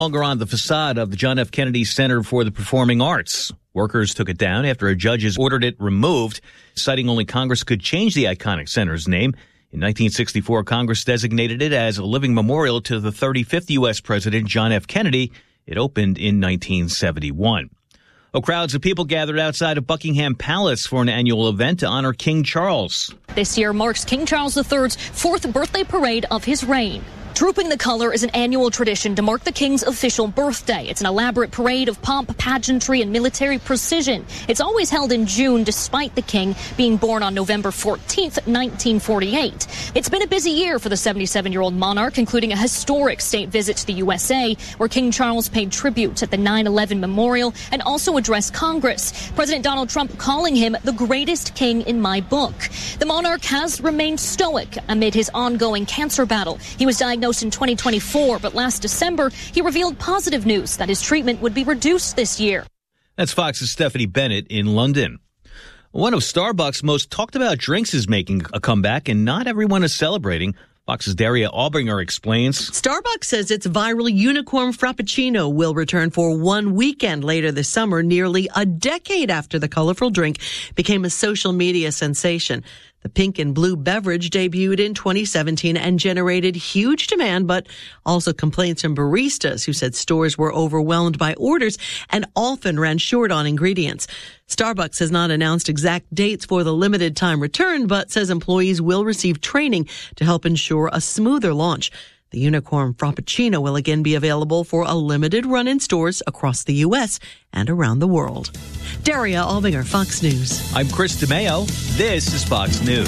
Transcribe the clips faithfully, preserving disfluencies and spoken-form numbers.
Longer on the facade of the John F. Kennedy Center for the Performing Arts. Workers took it down after a judge has ordered it removed, citing only Congress could change the iconic center's name. In nineteen sixty-four, Congress designated it as a living memorial to the thirty-fifth U S President John F. Kennedy. It opened in nineteen seventy-one. Oh, crowds of people gathered outside of Buckingham Palace for an annual event to honor King Charles. This year marks King Charles the third's fourth birthday parade of his reign. Trooping the Color is an annual tradition to mark the King's official birthday. It's an elaborate parade of pomp, pageantry, and military precision. It's always held in June, despite the King being born on November fourteenth, nineteen forty-eight. It's been a busy year for the seventy-seven-year-old monarch, including a historic state visit to the U S A, where King Charles paid tribute at the nine eleven memorial and also addressed Congress. President Donald Trump calling him the greatest king in my book. The monarch has remained stoic amid his ongoing cancer battle. He was diagnosed in twenty twenty-four, but last December, he revealed positive news that his treatment would be reduced this year. That's Fox's Stephanie Bennett in London. One of Starbucks' most talked about drinks is making a comeback, and not everyone is celebrating. Fox's Daria Albinger explains. Starbucks says its viral unicorn frappuccino will return for one weekend later this summer, nearly a decade after the colorful drink became a social media sensation. The pink and blue beverage debuted in twenty seventeen and generated huge demand, but also complaints from baristas who said stores were overwhelmed by orders and often ran short on ingredients. Starbucks has not announced exact dates for the limited time return, but says employees will receive training to help ensure a smoother launch. The unicorn frappuccino will again be available for a limited run in stores across the U S and around the world. Daria Albinger, Fox News. I'm Chris DeMeo. This is Fox News.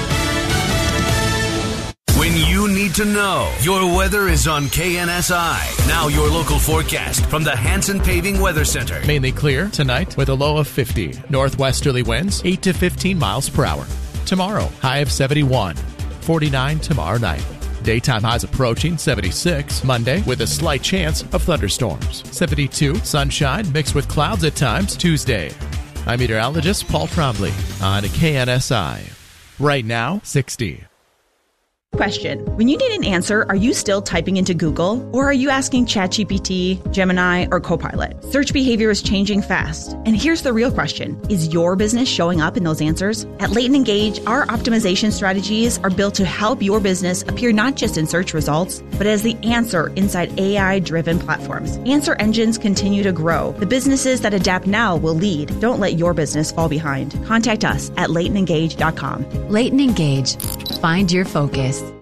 When you need to know, your weather is on K N S I. Now your local forecast from the Hanson Paving Weather Center. Mainly clear tonight with a low of fifty. Northwesterly winds eight to fifteen miles per hour. Tomorrow, high of seventy-one. forty-nine tomorrow night. Daytime highs approaching seventy-six. Monday with a slight chance of thunderstorms. seventy-two, sunshine mixed with clouds at times Tuesday. I'm meteorologist Paul Trombley on K N S I. Right now, sixty. Question. When you need an answer, are you still typing into Google? Or are you asking ChatGPT, Gemini, or Copilot? Search behavior is changing fast. And here's the real question. Is your business showing up in those answers? At Leighton Engage, our optimization strategies are built to help your business appear not just in search results, but as the answer inside A I-driven platforms. Answer engines continue to grow. The businesses that adapt now will lead. Don't let your business fall behind. Contact us at leighton engage dot com. Leighton Engage. Find your focus.